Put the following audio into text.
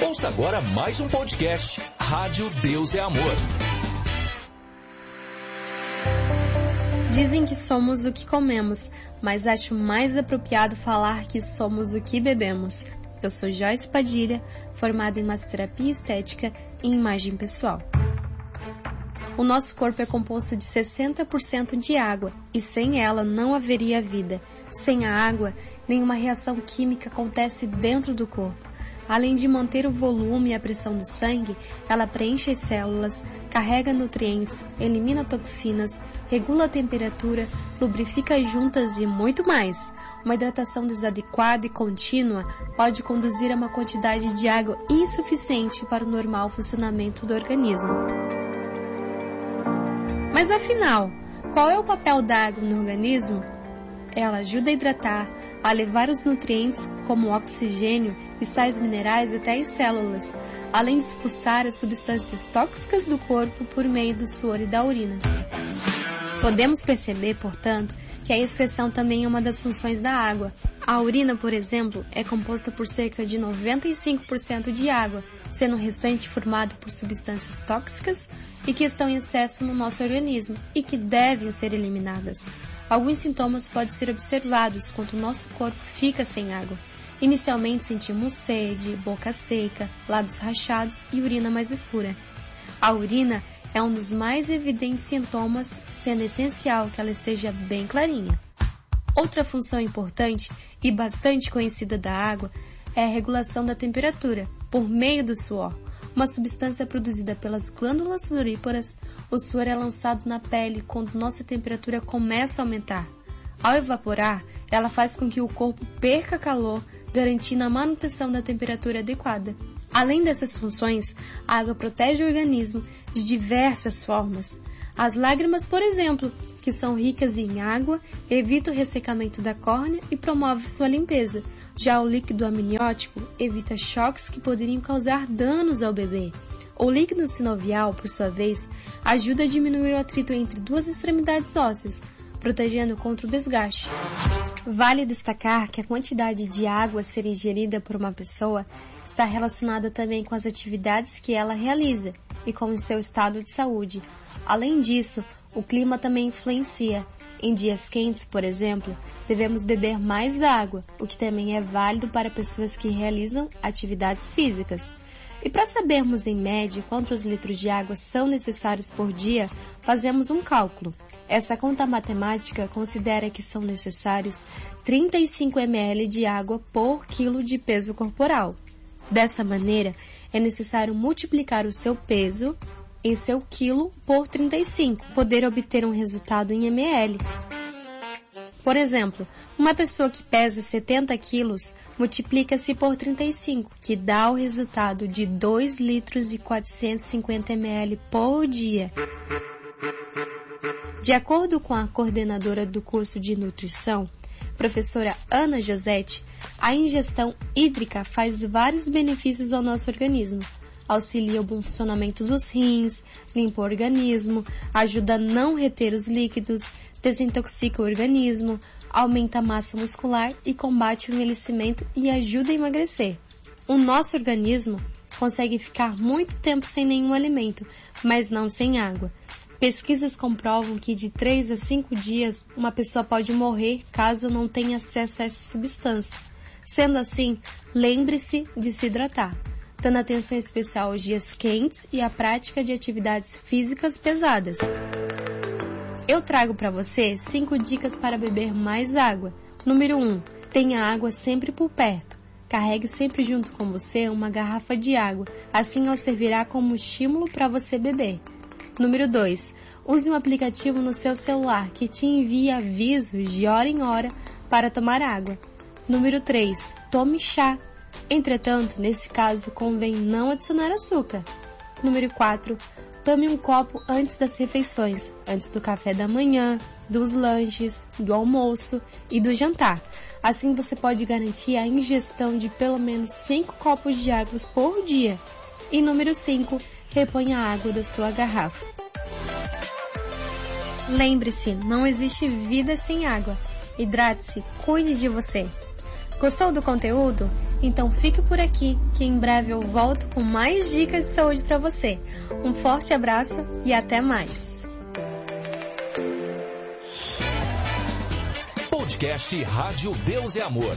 Ouça agora mais um podcast Rádio Deus é Amor. Dizem que somos o que comemos, mas acho mais apropriado falar que somos o que bebemos. Eu sou Joyce Padilha, formada em massoterapia estética e imagem pessoal. O nosso corpo é composto de 60% de água e sem ela não haveria vida. Sem a água, nenhuma reação química acontece dentro do corpo. Além de manter o volume e a pressão do sangue, ela preenche as células, carrega nutrientes, elimina toxinas, regula a temperatura, lubrifica as juntas e muito mais. Uma hidratação desadequada e contínua pode conduzir a uma quantidade de água insuficiente para o normal funcionamento do organismo. Mas afinal, qual é o papel da água no organismo? Ela ajuda a hidratar, a levar os nutrientes como oxigênio e sais minerais até as células, além de expulsar as substâncias tóxicas do corpo por meio do suor e da urina. Podemos perceber, portanto, que a excreção também é uma das funções da água. A urina, por exemplo, é composta por cerca de 95% de água, sendo o restante formado por substâncias tóxicas e que estão em excesso no nosso organismo e que devem ser eliminadas. Alguns sintomas podem ser observados quando o nosso corpo fica sem água. Inicialmente sentimos sede, boca seca, lábios rachados e urina mais escura. A urina é um dos mais evidentes sintomas, sendo essencial que ela esteja bem clarinha. Outra função importante e bastante conhecida da água é a regulação da temperatura, por meio do suor. Uma substância produzida pelas glândulas sudoríparas, o suor é lançado na pele quando nossa temperatura começa a aumentar. Ao evaporar, ela faz com que o corpo perca calor, garantindo a manutenção da temperatura adequada. Além dessas funções, a água protege o organismo de diversas formas. As lágrimas, por exemplo, que são ricas em água, evitam o ressecamento da córnea e promovem sua limpeza. Já o líquido amniótico evita choques que poderiam causar danos ao bebê. O líquido sinovial, por sua vez, ajuda a diminuir o atrito entre duas extremidades ósseas, protegendo contra o desgaste. Vale destacar que a quantidade de água a ser ingerida por uma pessoa está relacionada também com as atividades que ela realiza e com o seu estado de saúde. Além disso, o clima também influencia. Em dias quentes, por exemplo, devemos beber mais água, o que também é válido para pessoas que realizam atividades físicas. E para sabermos em média quantos litros de água são necessários por dia, fazemos um cálculo. Essa conta matemática considera que são necessários 35 ml de água por quilo de peso corporal. Dessa maneira, é necessário multiplicar o seu peso em seu quilo por 35, poder obter um resultado em ml. Por exemplo, uma pessoa que pesa 70 quilos multiplica-se por 35, que dá o resultado de 2 litros e 450 ml por dia. De acordo com a coordenadora do curso de nutrição, professora Ana Josetti, a ingestão hídrica faz vários benefícios ao nosso organismo. Auxilia o bom funcionamento dos rins, limpa o organismo, ajuda a não reter os líquidos, desintoxica o organismo, aumenta a massa muscular e combate o envelhecimento e ajuda a emagrecer. O nosso organismo consegue ficar muito tempo sem nenhum alimento, mas não sem água. Pesquisas comprovam que de 3 a 5 dias uma pessoa pode morrer caso não tenha acesso a essa substância. Sendo assim, lembre-se de se hidratar, dando atenção especial aos dias quentes e à prática de atividades físicas pesadas. Eu trago para você 5 dicas para beber mais água. Número 1. Tenha água sempre por perto. Carregue sempre junto com você uma garrafa de água, assim ela servirá como estímulo para você beber. Número 2. Use um aplicativo no seu celular que te envie avisos de hora em hora para tomar água. Número 3. Tome chá. Entretanto, nesse caso, convém não adicionar açúcar. Número 4. Tome um copo antes das refeições, antes do café da manhã, dos lanches, do almoço e do jantar. Assim você pode garantir a ingestão de pelo menos 5 copos de água por dia. E número 5. Reponha a água da sua garrafa. Lembre-se, não existe vida sem água. Hidrate-se, cuide de você. Gostou do conteúdo? Então fique por aqui, que em breve eu volto com mais dicas de saúde para você. Um forte abraço e até mais. Podcast Rádio Deus é Amor.